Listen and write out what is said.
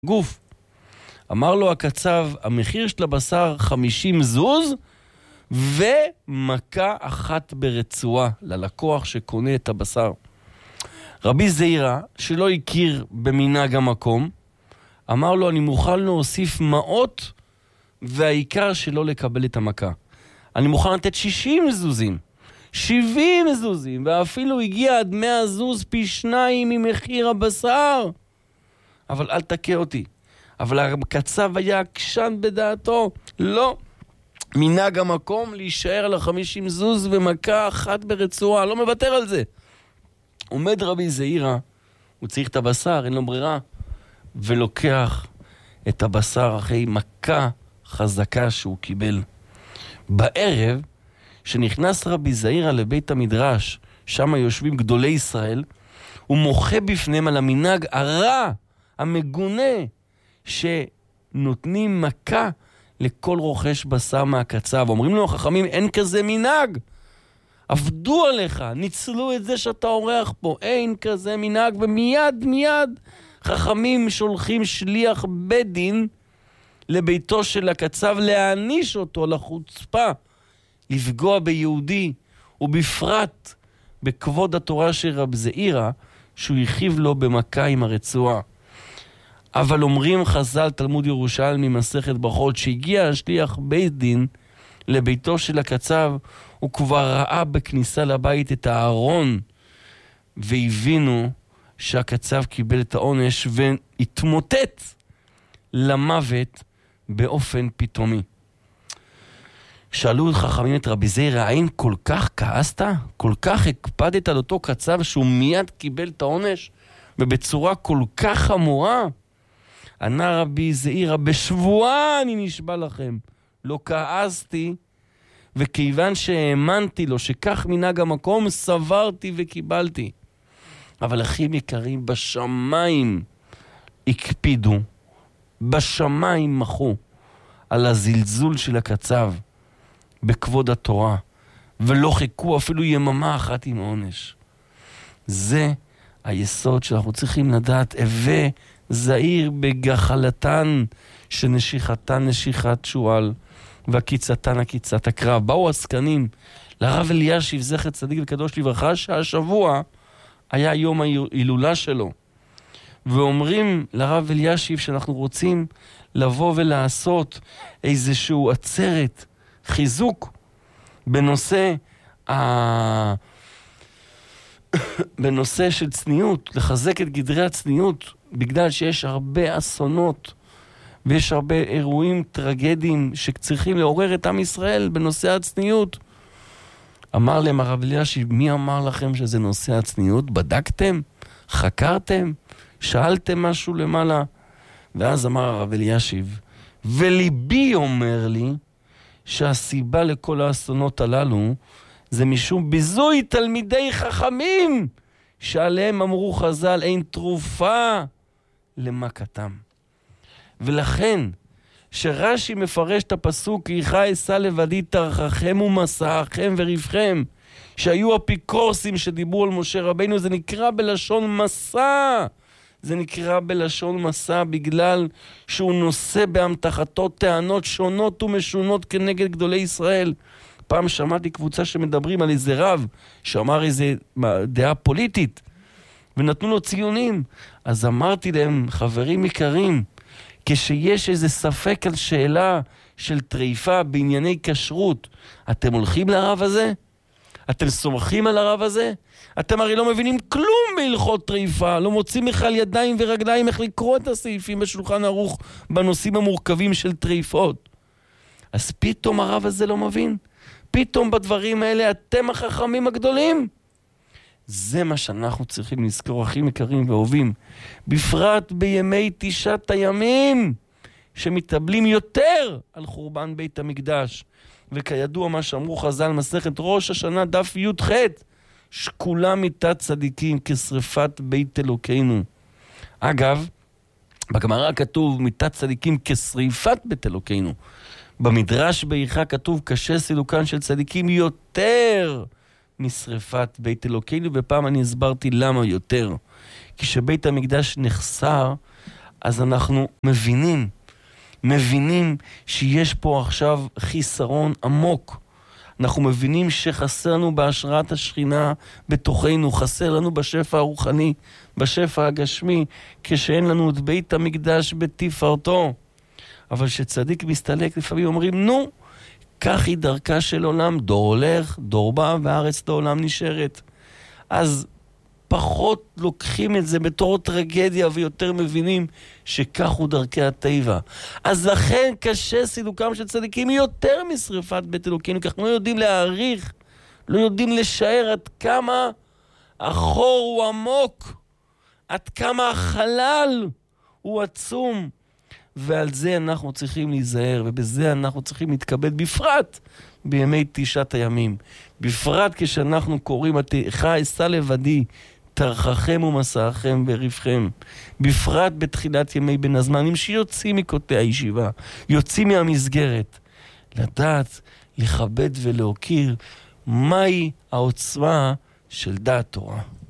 גוף. אמר לו הקצב, המחיר של הבשר 50 זוז ומכה אחת ברצועה ללקוח שקונה את הבשר. רבי זעירא, שלא הכיר במנהג המקום, אמר לו, אני מוכן להוסיף מאות והעיקר שלא לקבל את המכה. אני מוכן לתת 60 זוזים, 70 זוזים, ואפילו הגיע עד 100 זוז פי 2 ממחיר הבשר. אבל אל תכה אותי. אבל הקצב היה עקשן בדעתו. לא. מנהג המקום להישאר על 50 זוז ומכה אחת ברצועה. לא מוותר על זה. עומד רבי זעירא, הוא צריך את הבשר, אין לו ברירה, ולוקח את הבשר אחרי מכה חזקה שהוא קיבל. בערב, שנכנס רבי זעירא לבית המדרש, שם יושבים גדולי ישראל, הוא מוחה בפניהם על המנהג הרע, המגונה, שנותנים מכה לכל רוכש בשר מהקצב. אומרים לו החכמים, אין כזה מנהג. עבדו עליך, ניצלו את זה שאתה אורח פה, אין כזה מנהג, ומיד חכמים שולחים שליח בית דין לביתו של הקצב להעניש אותו לחוצפה, לפגוע ביהודי, ובפרט בכבוד התורה של רבי זעירא, שהוא יחיב לו במכה עם הרצועה. אבל אומרים חז"ל תלמוד ירושלמי מסכת ברכות, שהגיע השליח בית דין לביתו של הקצב, הוא כבר ראה בכניסה לבית את הארון, והבינו שהקצב קיבל את העונש והתמוטט למוות באופן פתאומי. שאלו את חכמים את רבי זעירא, האם כל כך כעסת? כל כך הקפדת על אותו קצב שהוא מיד קיבל את העונש? ובצורה כל כך חמורה? ענה רבי זעירא, בשבועה אני נשבע לכם, לא כעסתי, וכיוון שהאמנתי לו שכך מנהג המקום, סברתי וקיבלתי. אבל אחים יקרים, בשמיים הקפידו, בשמיים מחו על הזלזול של הקצב בכבוד התורה, ולא חיכו אפילו יממה אחת עם עונש. זה היסוד שאנחנו צריכים לדעת, הווה זהיר בגחלתן, שנשיכתן נשיכת שועל, והקיצתן הקיצת הקרב. באו עסקנים לרב אלישיב זכר צדיק וקדוש לברכה, שהשבוע היה יום ההילולה שלו, ואומרים לרב אלישיב שאנחנו רוצים לבוא ולעשות איזשהו עצרת חיזוק בנושא של צניעות, לחזק את גדרי הצניעות, בגלל שיש הרבה אסונות ויש הרבה אירועים טרגדיים שצריכים לעורר את עם ישראל בנושא הצניעות. אמר להם הרב אלישיב, מי אמר לכם שזה נושא הצניעות? בדקתם? חקרתם? שאלתם משהו למעלה? ואז אמר הרב אלישיב, וליבי אומר לי שהסיבה לכל האסונות הללו זה משום ביזוי תלמידי חכמים, שעליהם אמרו חז"ל אין תרופה למכתם. ולכן שרש"י מפרש את הפסוק, איכה אשא לבדי תרחכם ומסעכם וריבכם, שהיו אפיקורסים שדיברו על משה רבינו, זה נקרא בלשון מסע. זה נקרא בלשון מסע בגלל שהוא נושא באמתחתו טענות שונות ומשונות כנגד גדולי ישראל. פעם שמעתי קבוצה שמדברים על איזה רב שאמר איזה דעה פוליטית ונתנו לו ציונים. אז אמרתי להם, חברים יקרים, כשיש איזה ספק על שאלה של טריפה בענייני כשרות, אתם הולכים לרב הזה? אתם סומכים על הרב הזה? אתם הרי לא מבינים כלום בהלכות טריפה, לא מוצאים בכלל ידיים ורגליים איך לקרוא את הסעיפים בשולחן ערוך בנושאים המורכבים של טריפות. אז פתאום הרב הזה לא מבין? פתאום בדברים האלה אתם החכמים הגדולים? זה מה שאנחנו צריכים לזכור, אחים יקרים ואהובים, בפרט בימי תשעת הימים, שמתאבלים יותר על חורבן בית המקדש. וכידוע מה שאמרו חז"ל מסכת ראש השנה דף י"ח, שקולה מיתת צדיקים כשריפת בית אלוקינו. אגב, בגמרא כתוב מיתת צדיקים כשריפת בית אלוקינו. במדרש באיכה כתוב קשה סילוקן של צדיקים יותר משריפת בית אלוקינו, ופעם אני הסברתי למה יותר. כי שבית המקדש נחסר, אז אנחנו מבינים שיש פה עכשיו חיסרון עמוק. אנחנו מבינים שחסר לנו בהשראת השכינה בתוכנו, חסר לנו בשפע הרוחני, בשפע הגשמי, כשאין לנו את בית המקדש בתפארתו. אבל שצדיק מסתלק לפעמים אומרים, נו, כך היא דרכה של עולם, דור הולך, דור בא, והארץ לעולם נשארת. אז פחות לוקחים את זה בתור טרגדיה ויותר מבינים שכך הוא דרכי הטבע. אז לכן קשה סילוקם של צדיקים יותר משריפת בית אלוקינו, כך לא יודעים להעריך, לא יודעים לשער עד כמה החור הוא עמוק, עד כמה החלל הוא עצום. ועל זה אנחנו צריכים להיזהר, ובזה אנחנו צריכים להתכבד בפרט בימי תשעת הימים. בפרט כשאנחנו קוראים, התאכה אשא לבדי, תרחכם ומסעכם וריבכם. בפרט בתחילת ימי בין הזמנים שיוצאים מכותלי הישיבה, יוצאים מהמסגרת. לדעת, לכבד ולהוקיר מהי העוצמה של דעת תורה.